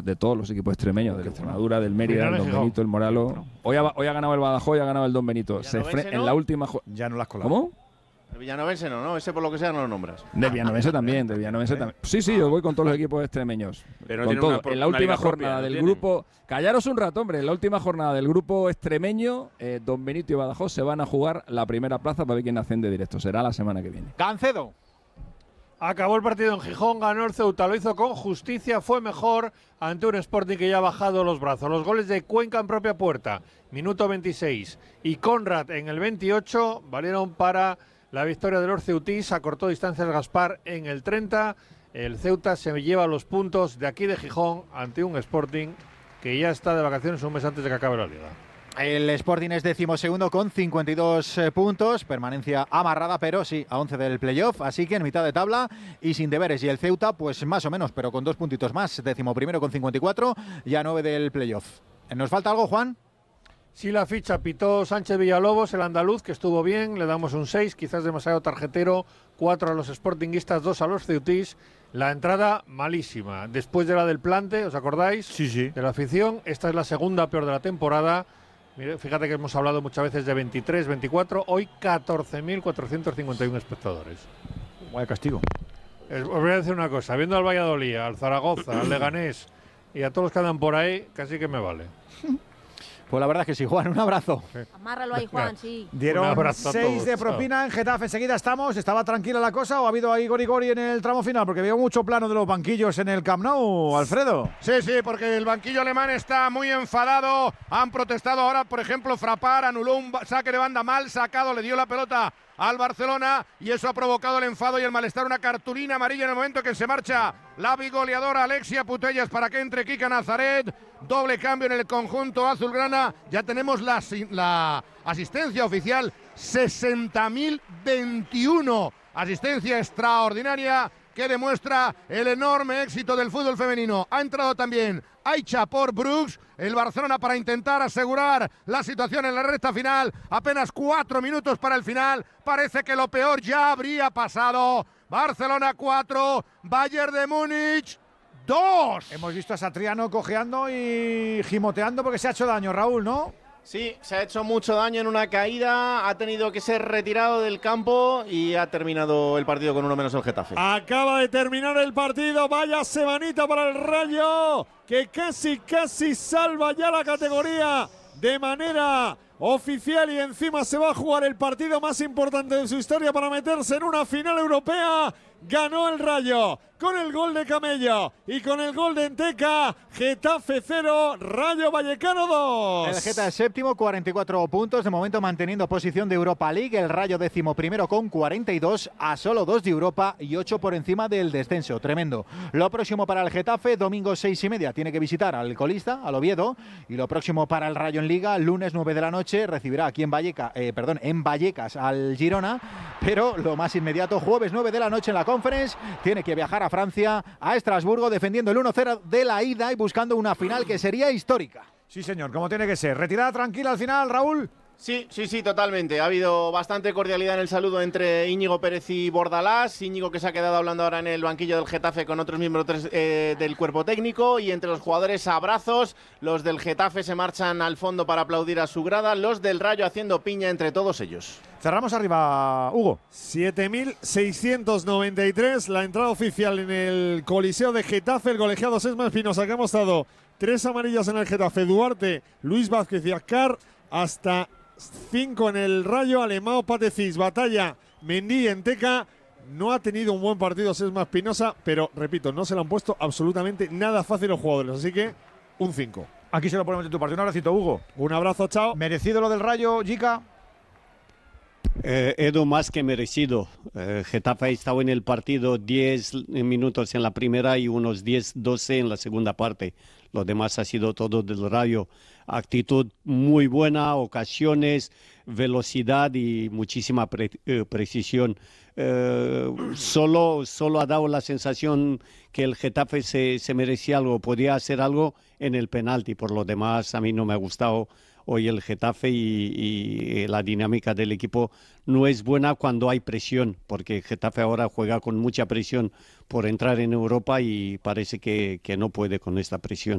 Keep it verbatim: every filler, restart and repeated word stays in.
de todos los equipos extremeños, del Extremadura, del Mérida, del Don Benito, el Moralo. Hoy ha, hoy ha ganado el Badajoz y ha ganado el Don Benito. Se fre- en la última jo- Ya no las colado. ¿Cómo? El villanovense no, ¿no? Ese por lo que sea no lo nombras. Del Villanovense también, del Villanovense también. Sí, sí, yo voy con todos los equipos extremeños. Pero con tiene todo. una pro- En la una última liga propia, jornada ¿no del tiene? grupo. Callaros un rato, hombre. En la última jornada del grupo extremeño, eh, Don Benito y Badajoz se van a jugar la primera plaza para ver quién asciende directo. Será la semana que viene. Gancedo. Acabó el partido en Gijón, ganó el Ceuta, lo hizo con justicia, fue mejor ante un Sporting que ya ha bajado los brazos. Los goles de Cuenca en propia puerta, minuto veintiséis, y Conrad en el veintiocho, valieron para la victoria de los ceutís. Acortó distancias Gaspar en el treinta. El Ceuta se lleva los puntos de aquí de Gijón ante un Sporting que ya está de vacaciones un mes antes de que acabe la liga. El Sporting es decimosegundo con cincuenta y dos eh, puntos, permanencia amarrada, pero sí, a once del playoff, así que en mitad de tabla y sin deberes. Y el Ceuta, pues más o menos, pero con dos puntitos más, decimoprimero con cincuenta y cuatro y a nueve del playoff. ¿Nos falta algo, Juan? Sí, la ficha pitó Sánchez Villalobos, el andaluz, que estuvo bien, le damos un seis, quizás demasiado tarjetero, cuatro a los sportinguistas, dos a los ceutís. La entrada malísima, después de la del plante, ¿os acordáis? Sí, sí. De la afición, esta es la segunda peor de la temporada. Mire, fíjate que hemos hablado muchas veces de veintitrés, veinticuatro, hoy catorce mil cuatrocientos cincuenta y uno espectadores. Vaya castigo. Eh, Os voy a decir una cosa, viendo al Valladolid, al Zaragoza, al Leganés y a todos los que andan por ahí, casi que me vale. Pues la verdad es que sí, Juan, un abrazo. Amárralo ahí, Juan, sí. Dieron Un abrazo a seis todos, de chao. propina en Getafe. Enseguida estamos. ¿Estaba tranquila la cosa o ha habido ahí gori gori en el tramo final? Porque veo mucho plano de los banquillos en el Camp Nou, Alfredo. Sí, sí, porque el banquillo alemán está muy enfadado. Han protestado ahora, por ejemplo, Frappart anuló un saque de banda mal sacado, le dio la pelota al Barcelona y eso ha provocado el enfado y el malestar. Una cartulina amarilla en el momento que se marcha la bigoleadora Alexia Putellas para que entre Kika Nazaret. Doble cambio en el conjunto azulgrana. Ya tenemos la, la asistencia oficial, sesenta mil veintiuno. Asistencia extraordinaria que demuestra el enorme éxito del fútbol femenino. Ha entrado también Aicha por Brooks, el Barcelona, para intentar asegurar la situación en la recta final. Apenas cuatro minutos para el final. Parece que lo peor ya habría pasado. Barcelona cuatro, Bayern de Múnich dos. Hemos visto a Satriano cojeando y gimoteando porque se ha hecho daño, Raúl, ¿no? Sí, se ha hecho mucho daño en una caída, ha tenido que ser retirado del campo y ha terminado el partido con uno menos el Getafe. Acaba de terminar el partido, vaya semanita para el Rayo, que casi, casi salva ya la categoría de manera oficial y encima se va a jugar el partido más importante de su historia para meterse en una final europea. Ganó el Rayo con el gol de Camello y con el gol de Enteca. Getafe cero, Rayo Vallecano dos. El Geta es séptimo, cuarenta y cuatro puntos, de momento manteniendo posición de Europa League. El Rayo décimo primero con cuarenta y dos, a solo dos de Europa y ocho por encima del descenso. Tremendo. Lo próximo para el Getafe, domingo seis y media, tiene que visitar al colista, al Oviedo. Y lo próximo para el Rayo en Liga, lunes nueve de la noche, recibirá aquí en Vallecas, eh, perdón, en Vallecas al Girona. Pero lo más inmediato, jueves nueve de la noche en la Conference, tiene que viajar a Francia, a Estrasburgo, defendiendo el uno cero de la ida y buscando una final que sería histórica. Sí, señor, como tiene que ser. Retirada tranquila al final, Raúl. Sí, sí, sí, totalmente. Ha habido bastante cordialidad en el saludo entre Íñigo Pérez y Bordalás. Íñigo, que se ha quedado hablando ahora en el banquillo del Getafe con otros miembros eh, del cuerpo técnico. Y entre los jugadores, abrazos. Los del Getafe se marchan al fondo para aplaudir a su grada. Los del Rayo haciendo piña entre todos ellos. Cerramos arriba, Hugo. siete mil seiscientos noventa y tres, la entrada oficial en el Coliseo de Getafe. El colegiado Sesma Espinosa, que ha mostrado tres amarillas en el Getafe. Duarte, Luis Vázquez y Azcar. Hasta cinco en el Rayo. Alemão, Patecís, Batalla, Mendy, Enteca. No ha tenido un buen partido Sesma Espinosa, pero repito, no se le han puesto absolutamente nada fácil los jugadores. Así que un cinco. Aquí se lo ponemos en tu partido. Un abracito, Hugo. Un abrazo, chao. Merecido lo del Rayo, Jica. Eh, Edu, más que merecido. Eh, Getafe ha estado en el partido diez minutos en la primera y unos diez, doce en la segunda parte. Lo demás ha sido todo del Rayo. Actitud muy buena, ocasiones, velocidad y muchísima pre eh, precisión. Eh, solo, solo ha dado la sensación que el Getafe se, se merecía algo, podía hacer algo en el penalti. Por lo demás, a mí no me ha gustado hoy el Getafe y, y la dinámica del equipo no es buena cuando hay presión, porque el Getafe ahora juega con mucha presión por entrar en Europa y parece que, que no puede con esta presión.